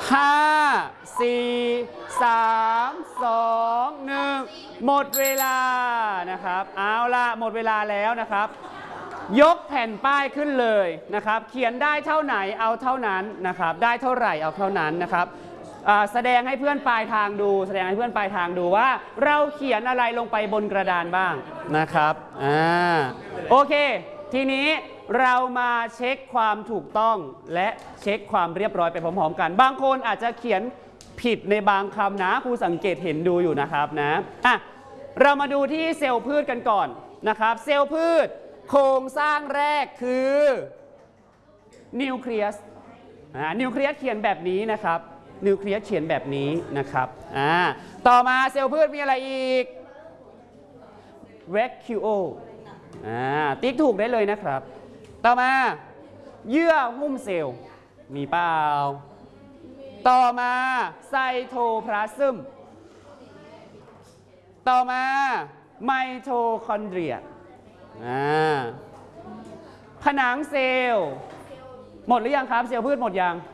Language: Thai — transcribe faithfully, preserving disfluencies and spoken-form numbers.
ห้า สี่ สาม สอง หนึ่งหมดเวลานะครับเอาล่ะหมดเวลาแล้วนะครับยกแผ่นป้ายขึ้นเลยนะครับเขียนได้เท่าไหนเอาเท่านั้นนะครับได้เท่าไหร่เอาเท่านั้นนะครับแสดงให้เพื่อนปลายทางดูแสดงให้เพื่อนปลายทางดูว่าเราเขียนอะไรลงไปบนกระดานบ้างนะครับอ่าโอเคทีนี้เรามาเช็คความถูกต้องและเช็คความเรียบร้อยไปพร้อมๆกันบางคนอาจจะเขียนผิดในบางคำนะครูสังเกตเห็นดูอยู่นะครับนะอ่ะเรามาดูที่เซลล์พืชกันก่อนนะครับเซลล์พืชโครงสร้างแรกคือนิวเคลียสนิวเคลียสเขียนแบบนี้นะครับนิวเคลียสเขียนแบบนี้นะครับอ่าต่อมาเซลล์พืชมีอะไรอีกแวคคิโออ่าติ๊กถูกได้เลยนะครับต่อมาเยื่อหุ้มเซลล์มีเปล่าต่อมาไซโทพลาซึมต่อมาไมโทคอนเดรียอ่าผนังเซลล์หมดหรือยังครับเซลล์พืชหมดยัง